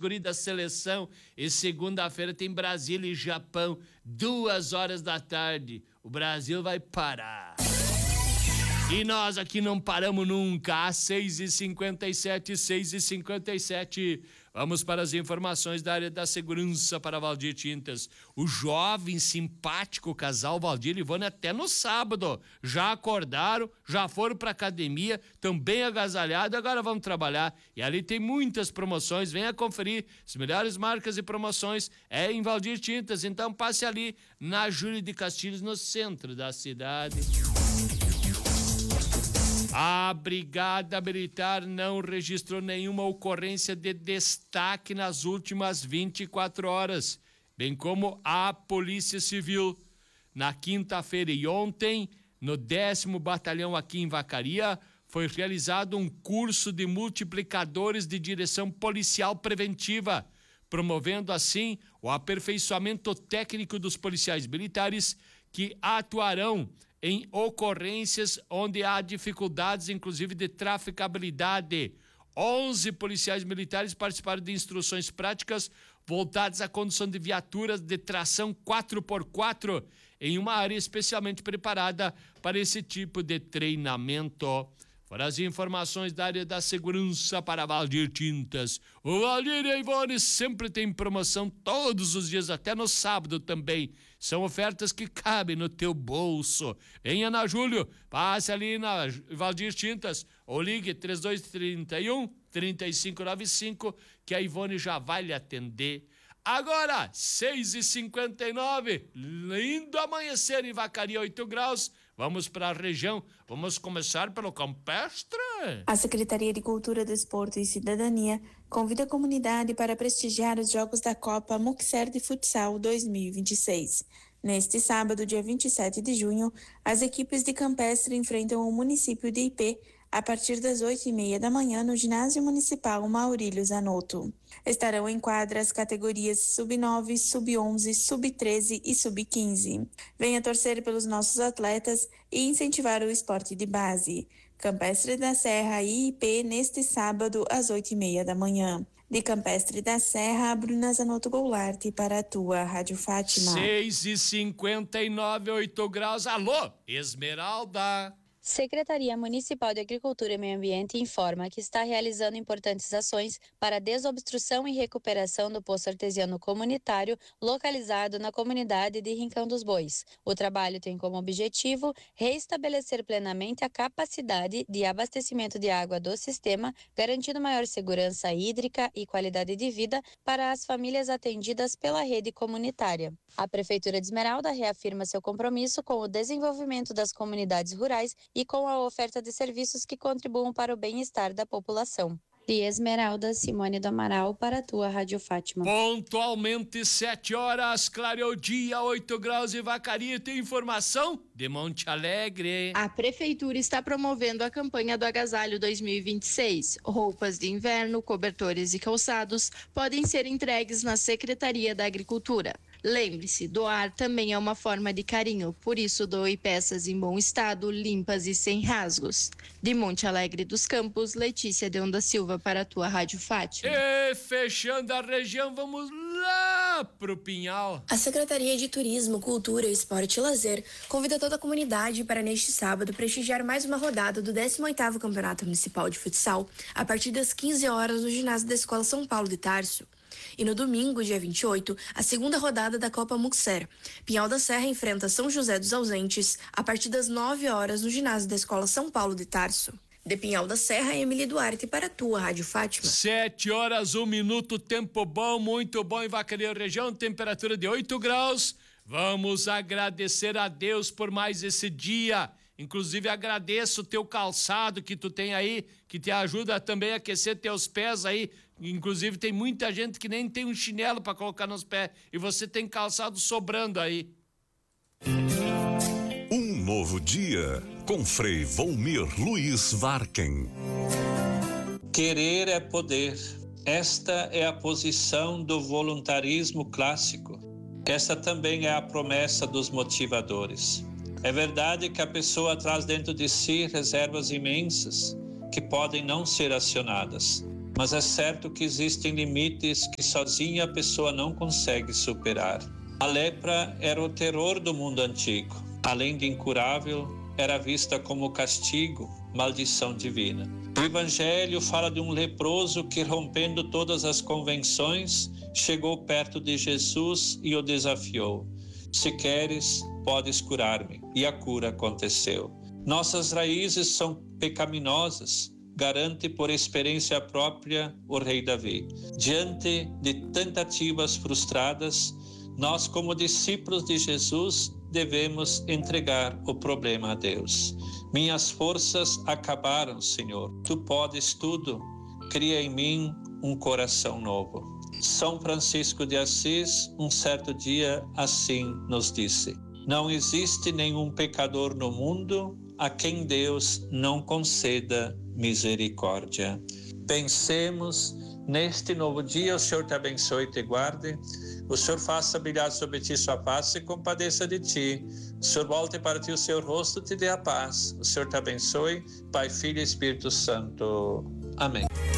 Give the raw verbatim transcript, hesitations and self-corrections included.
guri da seleção. E segunda-feira tem Brasília e Japão, duas horas da tarde. O Brasil vai parar. E nós aqui não paramos nunca, às seis e cinquenta e sete, seis e cinquenta e sete. Vamos para as informações da área da segurança para Valdir Tintas. O jovem, simpático casal Valdir e Ivone até no sábado já acordaram, já foram para academia, estão bem agasalhados, agora vamos trabalhar. E ali tem muitas promoções, venha conferir as melhores marcas e promoções, é em Valdir Tintas, então passe ali na Júlio de Castilhos, no centro da cidade. A Brigada Militar não registrou nenhuma ocorrência de destaque nas últimas vinte e quatro horas, bem como a Polícia Civil. Na quinta-feira e ontem, no décimo Batalhão aqui em Vacaria, foi realizado um curso de multiplicadores de direção policial preventiva, promovendo assim o aperfeiçoamento técnico dos policiais militares que atuarão em ocorrências onde há dificuldades, inclusive de traficabilidade. onze policiais militares participaram de instruções práticas voltadas à condução de viaturas de tração quatro por quatro em uma área especialmente preparada para esse tipo de treinamento. Foram as informações da área da segurança para Valdir Tintas. O Valdir e a Ivone sempre tem promoção todos os dias, até no sábado também. São ofertas que cabem no teu bolso. Venha na Júlio, passe ali na Valdir Tintas ou ligue três dois três um, três cinco nove cinco que a Ivone já vai lhe atender. Agora, seis e cinquenta e nove, lindo amanhecer em Vacaria, oito graus. Vamos para a região, vamos começar pelo campestre. A Secretaria de Cultura, Desporto e Cidadania convida a comunidade para prestigiar os Jogos da Copa Muxer de Futsal dois mil e vinte e seis. Neste sábado, dia vinte e sete de junho, as equipes de Campestre enfrentam o município de Ipê a partir das oito e meia da manhã no Ginásio Municipal Maurílio Zanotto. Estarão em quadra as categorias sub nove, sub onze, sub treze e sub quinze. Venha torcer pelos nossos atletas e incentivar o esporte de base. Campestre da Serra e I P neste sábado às oito e meia da manhã. De Campestre da Serra, Bruna Zanotto Goulart para a tua Rádio Fátima. seis e cinquenta e nove, oito graus. Alô, Esmeralda. Secretaria Municipal de Agricultura e Meio Ambiente informa que está realizando importantes ações para a desobstrução e recuperação do poço artesiano comunitário localizado na comunidade de Rincão dos Bois. O trabalho tem como objetivo reestabelecer plenamente a capacidade de abastecimento de água do sistema, garantindo maior segurança hídrica e qualidade de vida para as famílias atendidas pela rede comunitária. A Prefeitura de Esmeralda reafirma seu compromisso com o desenvolvimento das comunidades rurais e com a oferta de serviços que contribuam para o bem-estar da população. De Esmeralda, Simone do Amaral para a tua Rádio Fátima. Pontualmente sete horas, clareou dia, oito graus e Vacaria. Tem informação de Monte Alegre. A Prefeitura está promovendo a campanha do Agasalho dois mil e vinte e seis. Roupas de inverno, cobertores e calçados podem ser entregues na Secretaria da Agricultura. Lembre-se, doar também é uma forma de carinho, por isso doe peças em bom estado, limpas e sem rasgos. De Monte Alegre dos Campos, Letícia de Onda Silva para a tua Rádio Fátima. E fechando a região, vamos lá pro Pinhal. A Secretaria de Turismo, Cultura, Esporte e Lazer convida toda a comunidade para neste sábado prestigiar mais uma rodada do décimo oitavo Campeonato Municipal de Futsal a partir das quinze horas no ginásio da Escola São Paulo de Tarso. E no domingo, dia vinte e oito, a segunda rodada da Copa Muxer. Pinhal da Serra enfrenta São José dos Ausentes a partir das nove horas no ginásio da Escola São Paulo de Tarso. De Pinhal da Serra, Emília Duarte para a tua Rádio Fátima. Sete horas, um minuto, tempo bom, muito bom em Vacaria região, temperatura de oito graus. Vamos agradecer a Deus por mais esse dia. Inclusive agradeço o teu calçado que tu tem aí, que te ajuda também a aquecer teus pés aí. Inclusive tem muita gente que nem tem um chinelo para colocar nos pés e você tem calçado sobrando aí. Um novo dia com Frei Volmir Luiz Varken. Querer é poder. Esta é a posição do voluntarismo clássico. Esta também é a promessa dos motivadores. É verdade que a pessoa traz dentro de si reservas imensas que podem não ser acionadas. mas é certo que existem limites que sozinha a pessoa não consegue superar. A lepra era o terror do mundo antigo. Além de incurável, era vista como castigo, maldição divina. O Evangelho fala de um leproso que, rompendo todas as convenções, chegou perto de Jesus e o desafiou. Se queres, podes curar-me. E a cura aconteceu. Nossas raízes são pecaminosas, garante por experiência própria o rei Davi. Diante de tentativas frustradas, nós, como discípulos de Jesus, devemos entregar o problema a Deus. Minhas forças acabaram, Senhor. Tu podes tudo. Cria em mim um coração novo. São Francisco de Assis, um certo dia, assim nos disse: não existe nenhum pecador no mundo a quem Deus não conceda misericórdia. Pensemos neste novo dia. O Senhor te abençoe e te guarde. O Senhor faça brilhar sobre ti sua face e compadeça de ti. O Senhor volte para ti o seu rosto e te dê a paz. O Senhor te abençoe, Pai, Filho e Espírito Santo. Amém.